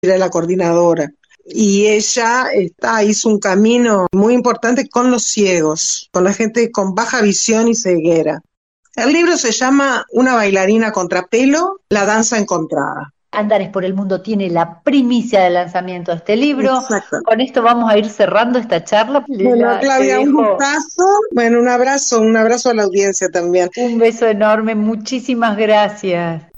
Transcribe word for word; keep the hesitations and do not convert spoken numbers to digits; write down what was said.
era la coordinadora. Y ella está, hizo un camino muy importante con los ciegos, con la gente con baja visión y ceguera. El libro se llama Una bailarina contrapelo, la danza encontrada. Andares por el Mundo tiene la primicia del lanzamiento de este libro. Exacto. Con esto vamos a ir cerrando esta charla. Bueno, La, te Claudia, un dejo gustazo. Bueno, un abrazo, un abrazo a la audiencia también. un beso enorme. Muchísimas gracias.